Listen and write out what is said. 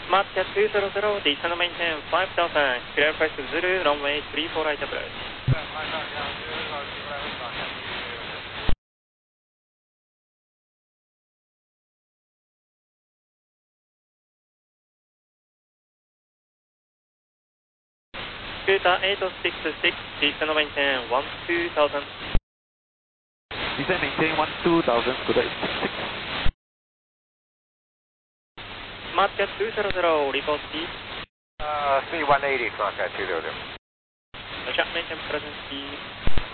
Smart Cat 200, descend maintain 5000, clear flight to Zulu, runway 34 right approach. Scooter 866, descend maintain 12000. Descend maintain 12000, Scooter 866. Smart Cat 200, report speed. Speed 180, Smart Cat 200. Roger, maintain present speed.